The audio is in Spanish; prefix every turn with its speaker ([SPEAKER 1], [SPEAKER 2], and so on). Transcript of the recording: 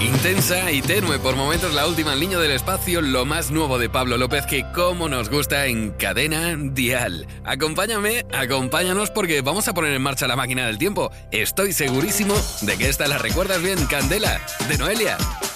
[SPEAKER 1] Intensa y tenue por momentos la última en Niño del Espacio, lo más nuevo de Pablo López, que como nos gusta en Cadena Dial. Acompáñanos porque vamos a poner en marcha la máquina del tiempo. Estoy segurísimo de que esta la recuerdas bien, Candela, de Noelia.